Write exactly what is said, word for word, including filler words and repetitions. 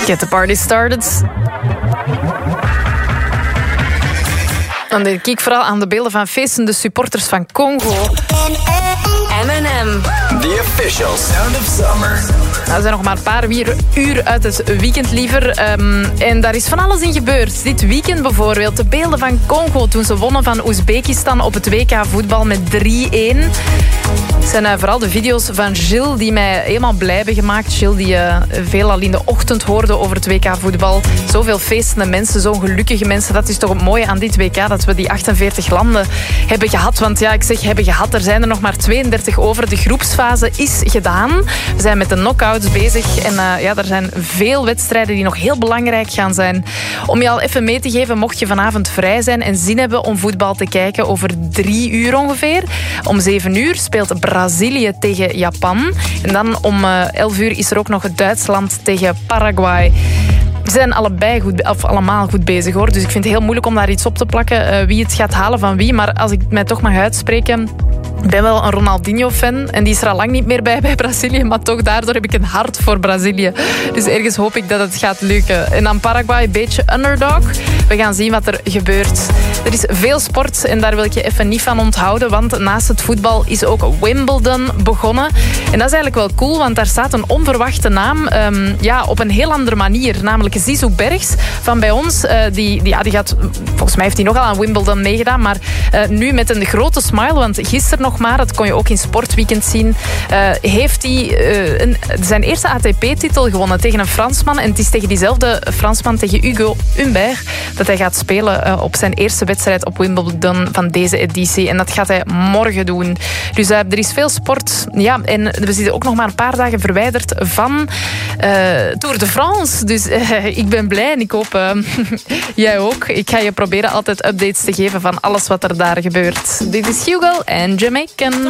Get the party started. Dan denk ik vooral aan de beelden van feestende supporters van Congo. M en M. The official sound of summer. Nou, er zijn nog maar een paar uur uit het weekend liever. Um, en daar is van alles in gebeurd. Dit weekend bijvoorbeeld de beelden van Congo toen ze wonnen van Oezbekistan op het W K voetbal met drie-een. Het zijn uh, vooral de video's van Gilles die mij helemaal blij hebben gemaakt. Gilles die uh, veel al in de ochtend hoorde over het W K voetbal. Zoveel feestende mensen, zo gelukkige mensen. Dat is toch het mooie aan dit W K, dat we die achtenveertig landen hebben gehad. Want ja, ik zeg hebben gehad, er zijn er nog maar tweeëndertig over. De groepsfase is gedaan. We zijn met de knock-outs bezig. En uh, ja, er zijn veel wedstrijden die nog heel belangrijk gaan zijn. Om je al even mee te geven, mocht je vanavond vrij zijn en zin hebben om voetbal te kijken, over drie uur ongeveer. Om zeven uur speelt Brazilië tegen Japan. En dan om uh, elf uur is er ook nog Duitsland tegen Paraguay. We zijn allebei goed, of allemaal goed bezig, hoor. Dus ik vind het heel moeilijk om daar iets op te plakken. Uh, wie het gaat halen van wie. Maar als ik mij toch mag uitspreken, ik ben wel een Ronaldinho-fan. En die is er al lang niet meer bij bij Brazilië. Maar toch, daardoor heb ik een hart voor Brazilië. Dus ergens hoop ik dat het gaat lukken. En dan Paraguay, een beetje underdog. We gaan zien wat er gebeurt. Er is veel sport en daar wil ik je even niet van onthouden. Want naast het voetbal is ook Wimbledon begonnen. En dat is eigenlijk wel cool, want daar staat een onverwachte naam. Um, ja, op een heel andere manier. Namelijk Zizou Bergs van bij ons. Uh, die, die, ja, die gaat, volgens mij heeft hij nogal aan Wimbledon meegedaan. Maar uh, nu met een grote smile. Want gisteren nog maar, dat kon je ook in Sportweekend zien, uh, heeft hij uh, een, zijn eerste A T P-titel gewonnen tegen een Fransman. En het is tegen diezelfde Fransman, tegen Hugo Humbert, dat hij gaat spelen uh, op zijn eerste wedstrijd op Wimbledon van deze editie. En dat gaat hij morgen doen. Dus uh, er is veel sport. Ja, en we zitten ook nog maar een paar dagen verwijderd van uh, Tour de France. Dus uh, ik ben blij en ik hoop uh, jij ook. Ik ga je proberen altijd updates te geven van alles wat er daar gebeurt. Dit is Hugo en Jamaican.